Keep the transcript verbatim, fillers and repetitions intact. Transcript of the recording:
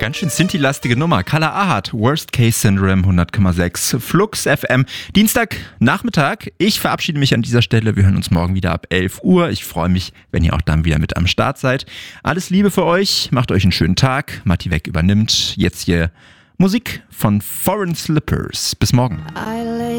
Ganz schön Sinti-lastige Nummer. Kala Ahad, Worst Case Syndrome, hundert Komma sechs, Flux F M. Dienstag Nachmittag. Ich verabschiede mich an dieser Stelle. Wir hören uns morgen wieder ab elf Uhr. Ich freue mich, wenn ihr auch dann wieder mit am Start seid. Alles Liebe für euch. Macht euch einen schönen Tag. Matti Weg übernimmt. Jetzt hier Musik von Foreign Slippers. Bis morgen.